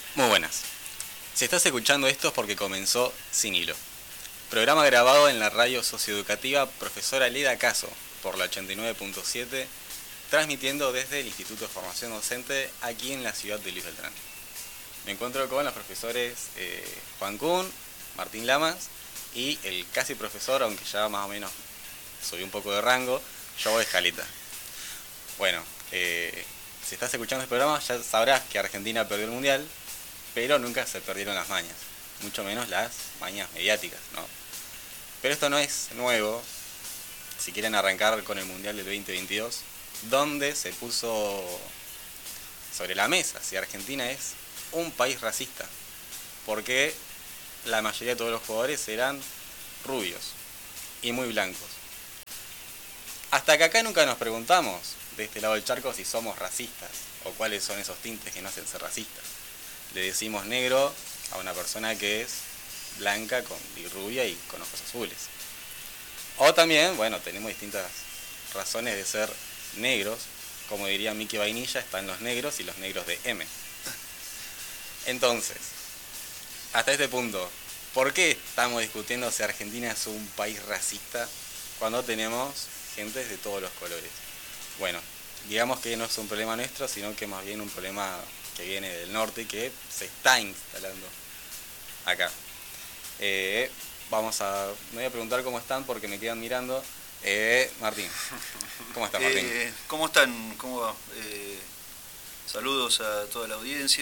Muy buenas. Si estás escuchando esto es porque comenzó Sin Hilo. Programa grabado en la radio socioeducativa Profesora Leda Caso por la 89.7, transmitiendo desde el Instituto de Formación Docente aquí en la ciudad de Luis Beltrán. Me encuentro con los profesores Juan Kuhn, Martín Lamas y el casi profesor, aunque ya más o menos subí un poco de rango, Joe Escaleta. Bueno, si estás escuchando este programa ya sabrás que Argentina perdió el Mundial, pero nunca se perdieron las mañas, mucho menos las mañas mediáticas, ¿no? Pero esto no es nuevo, si quieren arrancar con el Mundial del 2022, donde se puso sobre la mesa si Argentina es un país racista, porque la mayoría de todos los jugadores eran rubios y muy blancos. Hasta que acá nunca nos preguntamos, de este lado del charco, si somos racistas, o cuáles son esos tintes que nos hacen ser racistas. Le decimos negro a una persona que es blanca y rubia y con ojos azules. O también, bueno, tenemos distintas razones de ser negros. Como diría Mickey Vainilla, están los negros y los negros de M. Entonces, hasta este punto, ¿por qué estamos discutiendo si Argentina es un país racista cuando tenemos gente de todos los colores? Bueno, digamos que no es un problema nuestro, sino que más bien un problema que viene del norte y que se está instalando acá. Me voy a preguntar cómo están porque me quedan mirando. Martín, ¿cómo estás, Martín? ¿Cómo están? ¿Cómo va? Saludos a toda la audiencia.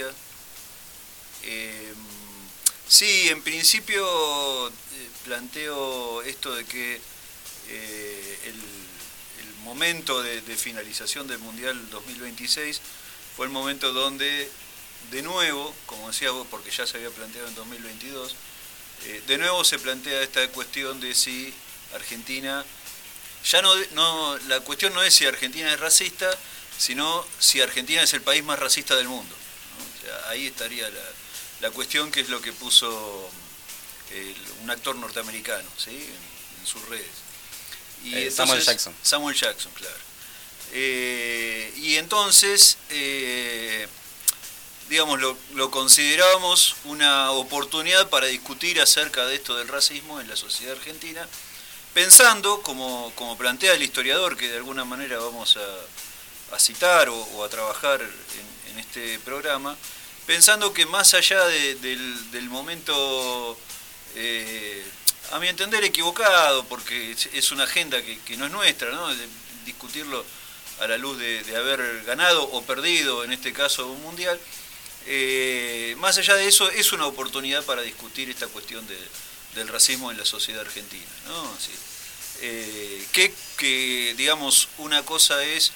Sí, en principio planteo esto de que el momento de finalización del Mundial 2026 fue el momento donde, de nuevo, como decía vos, porque ya se había planteado en 2022, de nuevo se plantea esta cuestión de si Argentina, la cuestión no es si Argentina es racista, sino si Argentina es el país más racista del mundo, ¿no? O sea, ahí estaría la cuestión, que es lo que puso un actor norteamericano, ¿sí? en sus redes. Y entonces, Samuel Jackson. Samuel Jackson, claro. Y entonces, digamos, lo considerábamos una oportunidad para discutir acerca de esto del racismo en la sociedad argentina, pensando, como plantea el historiador, que de alguna manera vamos a citar o a trabajar en este programa, pensando que más allá del momento, a mi entender equivocado, porque es una agenda que no es nuestra, ¿no? De discutirlo a la luz de haber ganado o perdido, en este caso, un mundial. Más allá de eso, es una oportunidad para discutir esta cuestión del racismo en la sociedad argentina, ¿no? Sí. Que, digamos, una cosa es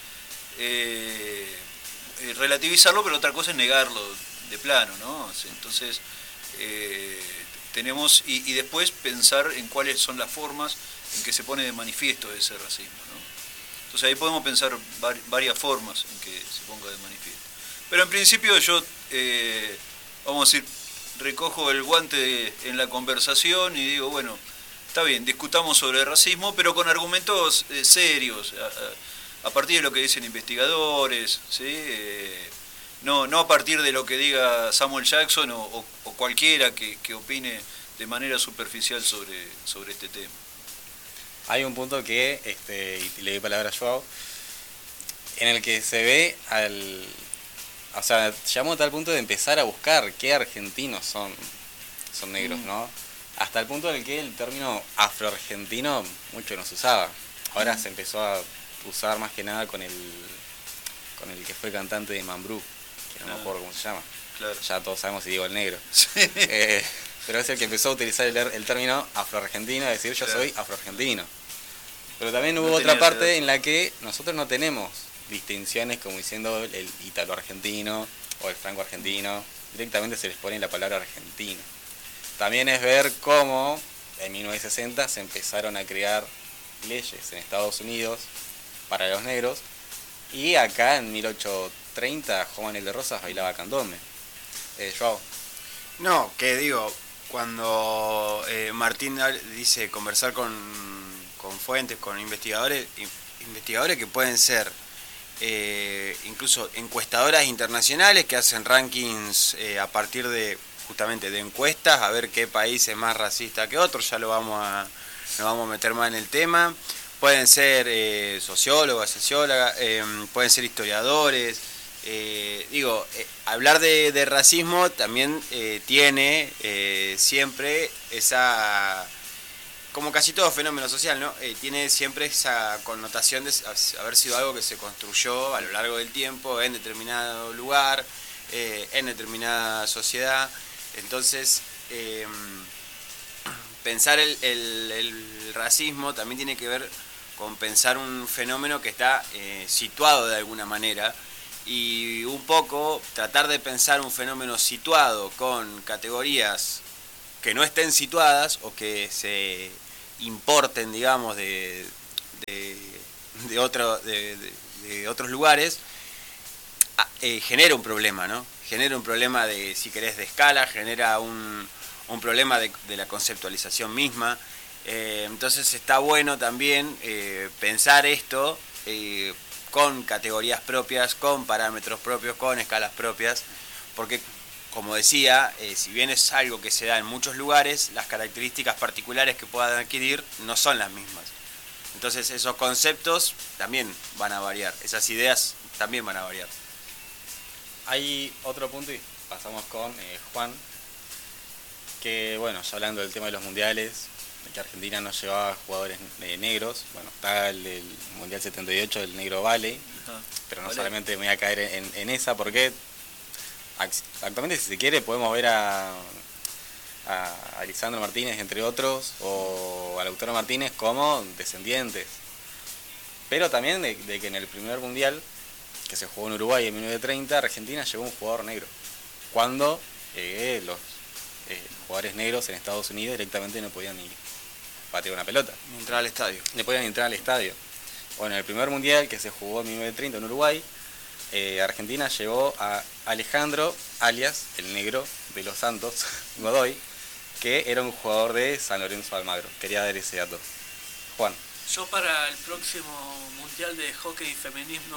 relativizarlo, pero otra cosa es negarlo de plano, ¿no? Entonces, tenemos, y después pensar en cuáles son las formas en que se pone de manifiesto ese racismo, ¿no? Entonces ahí podemos pensar varias formas en que se ponga de manifiesto. Pero en principio yo, vamos a decir, recojo el guante en la conversación y digo, bueno, está bien, discutamos sobre el racismo, pero con argumentos serios, a partir de lo que dicen investigadores, ¿sí? No a partir de lo que diga Samuel Jackson o cualquiera que opine de manera superficial sobre este tema. Hay un punto que, y le doy palabra a Joao, en el que se ve o sea, llamó a tal punto de empezar a buscar qué argentinos son negros, ¿no? Hasta el punto en el que el término afroargentino mucho no se usaba. Ahora se empezó a usar más que nada con el que fue cantante de Mambrú, que no me acuerdo cómo se llama. Claro. Ya todos sabemos si digo el negro. Sí. Pero es el que empezó a utilizar el término afroargentino, es decir, yo soy afroargentino. Pero también hubo otra parte en la que nosotros no tenemos distinciones como diciendo el ítalo-argentino o el franco-argentino. Directamente se les pone la palabra argentino. También es ver cómo en 1960 se empezaron a crear leyes en Estados Unidos para los negros y acá en 1830 Juan Manuel de Rosas bailaba candombe. Joao. No, que digo, cuando Martín dice conversar con fuentes, con investigadores que pueden ser incluso encuestadoras internacionales que hacen rankings a partir de justamente de encuestas, a ver qué país es más racista que otro, ya nos vamos a meter más en el tema. Pueden ser sociólogos, sociólogas, pueden ser historiadores. Hablar de racismo también tiene siempre esa, como casi todo fenómeno social, ¿no? Tiene siempre esa connotación de haber sido algo que se construyó a lo largo del tiempo en determinado lugar, en determinada sociedad. Entonces, pensar el racismo también tiene que ver con pensar un fenómeno que está situado de alguna manera, y un poco tratar de pensar un fenómeno situado con categorías que no estén situadas o que se importen, digamos, de otros lugares, genera un problema, ¿no? Genera un problema de, si querés, de escala, genera un problema de la conceptualización misma. Entonces está bueno también pensar esto con categorías propias, con parámetros propios, con escalas propias, porque, como decía, si bien es algo que se da en muchos lugares, las características particulares que puedan adquirir no son las mismas. Entonces esos conceptos también van a variar, esas ideas también van a variar. Hay otro punto y pasamos con Juan, que bueno, ya hablando del tema de los mundiales, de que Argentina no llevaba jugadores negros, bueno, está el Mundial 78 del negro Vale, pero no solamente me voy a caer en esa, porque actualmente, si se quiere, podemos ver a Lisandro Martínez, entre otros, o a Lautaro Martínez como descendientes. Pero también de que en el primer mundial, que se jugó en Uruguay en 1930, Argentina llevó un jugador negro, cuando los jugadores negros en Estados Unidos directamente no podían ni patear una pelota. Ni entrar al estadio. No podían entrar al estadio. Bueno, en el primer mundial, que se jugó en 1930 en Uruguay, Argentina llevó a Alejandro, alias el negro de los Santos, Godoy, que era un jugador de San Lorenzo de Almagro. Quería dar ese dato. Juan. Yo para el próximo Mundial de Hockey y Feminismo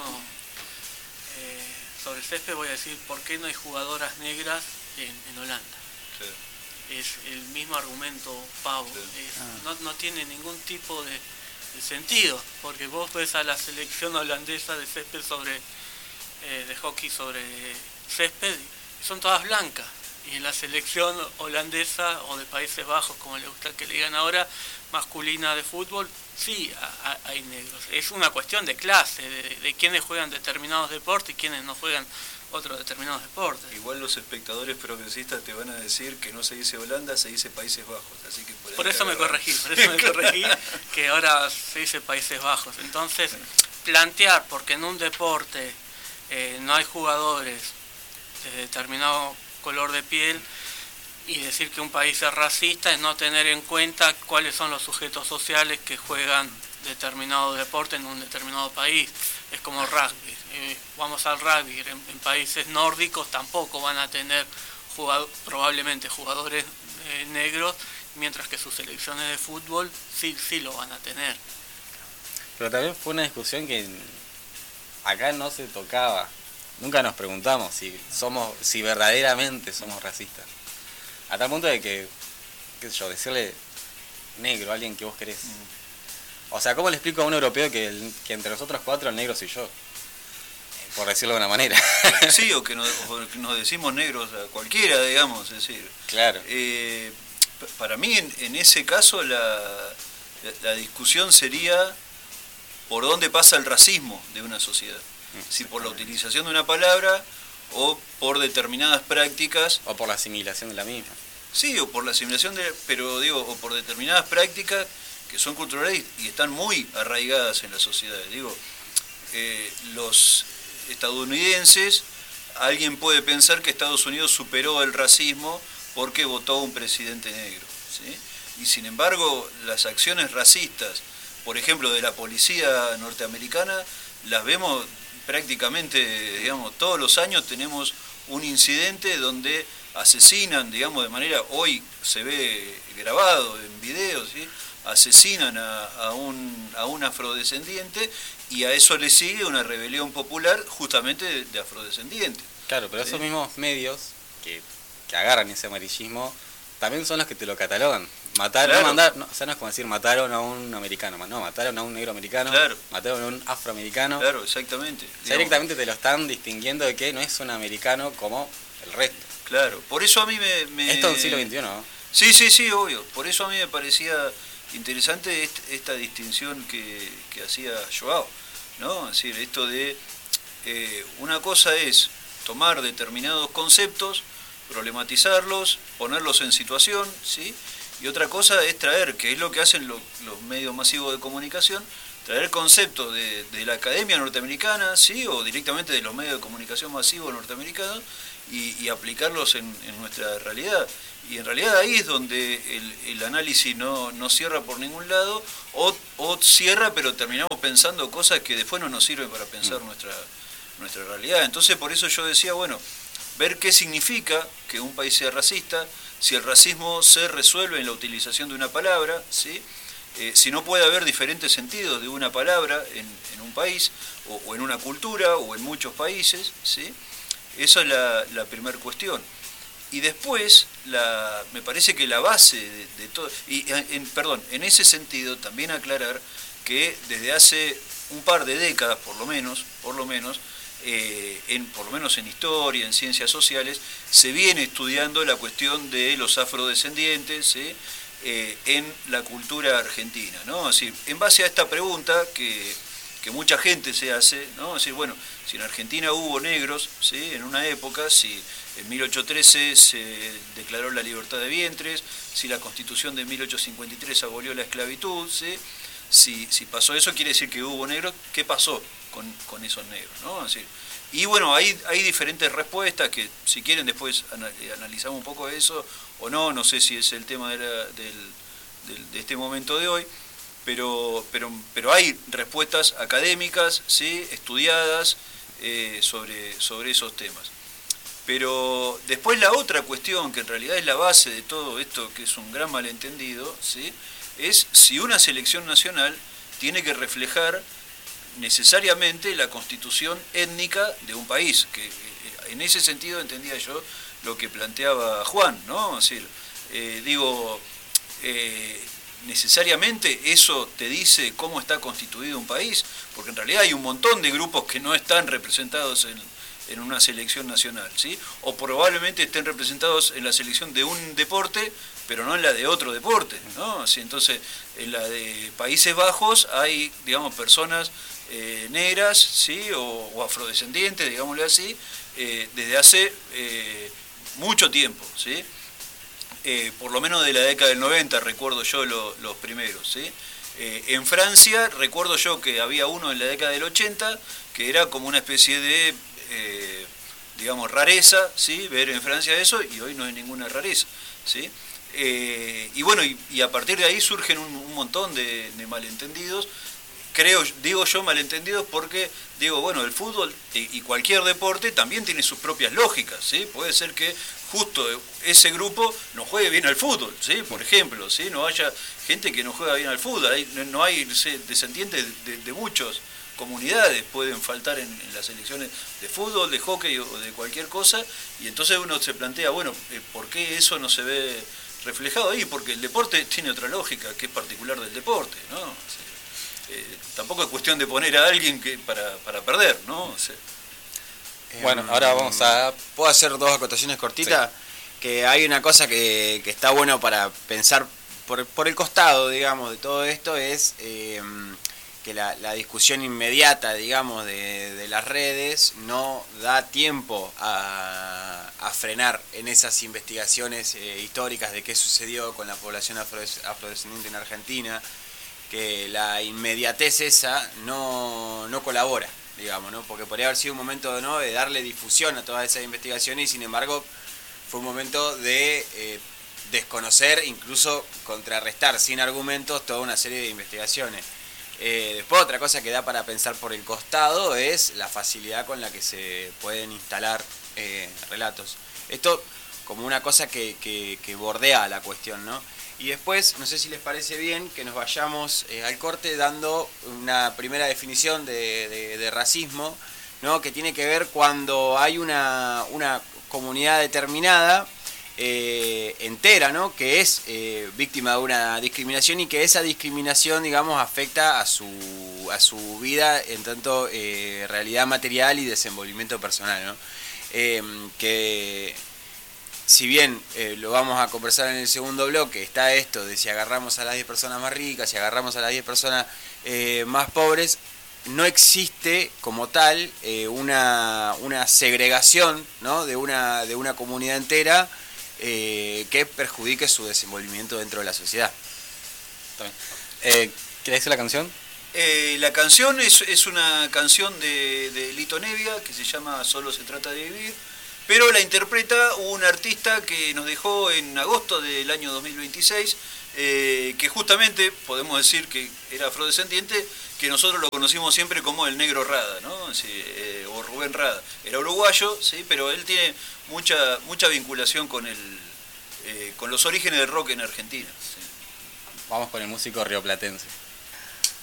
sobre césped voy a decir por qué no hay jugadoras negras en Holanda. Sí. Es el mismo argumento, Pau. Sí. No tiene ningún tipo de sentido, porque vos ves a la selección holandesa de césped de hockey sobre césped y son todas blancas. Y en la selección holandesa o de Países Bajos, como le gusta que le digan ahora, masculina de fútbol, sí hay negros. Es una cuestión de clase, de quienes juegan determinados deportes y quienes no juegan otros determinados deportes. Igual los espectadores progresistas te van a decir que no se dice Holanda, se dice Países Bajos. Así que por eso me corregí, que ahora se dice Países Bajos. Entonces, plantear, porque en un deporte no hay jugadores de determinado color de piel, y decir que un país es racista es no tener en cuenta cuáles son los sujetos sociales que juegan determinado deporte en un determinado país. Es como el rugby. Vamos al rugby, en países nórdicos tampoco van a tener probablemente jugadores negros, mientras que sus selecciones de fútbol sí lo van a tener. Pero también fue una discusión que acá no se tocaba. Nunca nos preguntamos si verdaderamente somos racistas. A tal punto de que, qué sé yo, decirle negro a alguien que vos querés. O sea, ¿cómo le explico a un europeo que entre nosotros cuatro el negro soy yo? Por decirlo de una manera. Sí, o que nos decimos negros a cualquiera, digamos, es decir. Claro. Para mí, en ese caso, la discusión sería por dónde pasa el racismo de una sociedad. Si por la utilización de una palabra o por determinadas prácticas. O por la asimilación de la misma. Sí, o por la asimilación o por determinadas prácticas que son culturales y están muy arraigadas en la sociedad. Los estadounidenses, alguien puede pensar que Estados Unidos superó el racismo porque votó un presidente negro, ¿sí? Y sin embargo, las acciones racistas, por ejemplo, de la policía norteamericana, las vemos prácticamente, digamos, todos los años tenemos un incidente donde asesinan, digamos, de manera, hoy se ve grabado en videos, ¿sí? Asesinan a un afrodescendiente y a eso le sigue una rebelión popular justamente de afrodescendientes. Claro, pero ¿Sí? esos mismos medios que agarran ese amarillismo también son los que te lo catalogan. Matar, Claro. no mandar, no, o sea, no es como decir mataron a un americano, no, mataron a un negro americano, Claro. mataron a un afroamericano. Claro, exactamente. O sea, Digamos, directamente te lo están distinguiendo de que no es un americano como el resto. claro, por eso a mí me... Esto en el siglo XXI, ¿no? Sí, obvio. Por eso a mí me parecía interesante esta distinción que hacía Joao, ¿no? Es decir, esto de una cosa es tomar determinados conceptos, problematizarlos, ponerlos en situación, ¿sí? Y otra cosa es traer, que es lo que hacen los medios masivos de comunicación, traer conceptos de la academia norteamericana, ¿sí? O directamente de los medios de comunicación masivos norteamericanos y aplicarlos en nuestra realidad. Y en realidad ahí es donde el análisis no cierra por ningún lado, o cierra pero terminamos pensando cosas que después no nos sirven para pensar nuestra realidad. Entonces por eso yo decía, bueno, ver qué significa que un país sea racista, si el racismo se resuelve en la utilización de una palabra, ¿sí? Si no puede haber diferentes sentidos de una palabra en un país, o en una cultura, o en muchos países, ¿sí? Esa es la primera cuestión. Y después, me parece que la base de todo, en ese sentido también aclarar que desde hace un par de décadas, por lo menos, por lo menos en historia, en ciencias sociales, se viene estudiando la cuestión de los afrodescendientes, ¿sí? En la cultura argentina, ¿no? Es decir, en base a esta pregunta que mucha gente se hace, ¿no? Es decir, bueno, si en Argentina hubo negros, ¿sí? En una época, si en 1813 se declaró la libertad de vientres, si la Constitución de 1853 abolió la esclavitud, ¿sí? Si pasó eso, quiere decir que hubo negros. ¿Qué pasó con esos negros, ¿no? Es decir, y bueno, hay diferentes respuestas que si quieren después analizamos un poco eso o no sé si es el tema de este momento de hoy, pero hay respuestas académicas, ¿sí? Estudiadas sobre esos temas. Pero después la otra cuestión, que en realidad es la base de todo esto, que es un gran malentendido, ¿sí? Es si una selección nacional tiene que reflejar necesariamente la constitución étnica de un país, que en ese sentido entendía yo lo que planteaba Juan, ¿no? Es decir, necesariamente eso te dice cómo está constituido un país, porque en realidad hay un montón de grupos que no están representados en una selección nacional, ¿sí? O probablemente estén representados en la selección de un deporte, pero no en la de otro deporte, ¿no? Así, entonces, en la de Países Bajos hay, digamos, personas negras, ¿sí? O afrodescendientes, digámosle así, desde hace mucho tiempo, ¿sí? Por lo menos de la década del 90 recuerdo yo los primeros, ¿sí? En Francia recuerdo yo que había uno en la década del 80 que era como una especie de digamos rareza, ¿sí? Ver en Francia eso, y hoy no hay ninguna rareza, ¿sí? Y bueno, y a partir de ahí surgen un montón de malentendidos. Digo yo malentendidos porque, digo, bueno, el fútbol y cualquier deporte también tiene sus propias lógicas, ¿sí? Puede ser que justo ese grupo no juegue bien al fútbol, ¿sí? Por ejemplo, ¿sí? No haya gente que no juega bien al fútbol, no hay descendientes de muchas comunidades, pueden faltar en las selecciones de fútbol, de hockey o de cualquier cosa, y entonces uno se plantea, bueno, ¿por qué eso no se ve reflejado ahí? Porque el deporte tiene otra lógica que es particular del deporte, ¿no? O sea, tampoco es cuestión de poner a alguien para perder, ¿no? O sea, bueno, ahora vamos a... ¿Puedo hacer dos acotaciones cortitas? Sí. Que hay una cosa que está bueno para pensar por el costado, digamos, de todo esto, es que la discusión inmediata, digamos, de las redes no da tiempo a frenar en esas investigaciones históricas de qué sucedió con la población afrodescendiente en Argentina, que la inmediatez esa no colabora, digamos, ¿no? Porque podría haber sido un momento, ¿no?, de darle difusión a todas esas investigaciones, y sin embargo fue un momento de desconocer, incluso contrarrestar sin argumentos toda una serie de investigaciones. Después otra cosa que da para pensar por el costado es la facilidad con la que se pueden instalar relatos. Esto como una cosa que bordea la cuestión, ¿no? Y después, no sé si les parece bien que nos vayamos al corte dando una primera definición de racismo, ¿no? Que tiene que ver cuando hay una comunidad determinada, entera, ¿no? Que es víctima de una discriminación y que esa discriminación, digamos, afecta a su vida en tanto realidad material y desenvolvimiento personal, ¿no? Que si bien lo vamos a conversar en el segundo bloque, está esto de si agarramos a las 10 personas más ricas, si agarramos a las 10 personas más pobres, no existe como tal una segregación, ¿no? de una comunidad entera que perjudique su desenvolvimiento dentro de la sociedad. ¿Querés decir la canción? La canción es una canción de Lito Nevia que se llama Solo se trata de vivir, pero la interpreta un artista que nos dejó en agosto del año 2026, que justamente podemos decir que era afrodescendiente, que nosotros lo conocimos siempre como el Negro Rada, ¿no? Sí, o Rubén Rada. Era uruguayo, sí, pero él tiene mucha vinculación con los orígenes del rock en Argentina. Sí. Vamos con el músico rioplatense.